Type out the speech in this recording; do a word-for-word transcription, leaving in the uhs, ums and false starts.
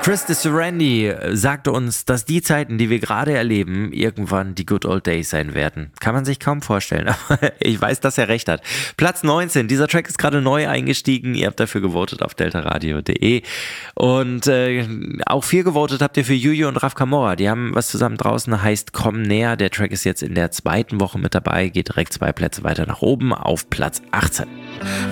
Chris de Serendi sagte uns, dass die Zeiten, die wir gerade erleben, irgendwann die Good Old Days sein werden. Kann man sich kaum vorstellen, aber ich weiß, dass er recht hat. Platz neunzehn, dieser Track ist gerade neu eingestiegen. Ihr habt dafür gewotet auf deltaradio punkt de und äh, auch viel gewotet habt ihr für Juju und Raf Camora. Die haben was zusammen draußen, heißt Komm näher. Der Track ist jetzt in der zweiten Woche mit dabei, geht direkt zwei Plätze weiter nach oben auf Platz achtzehn.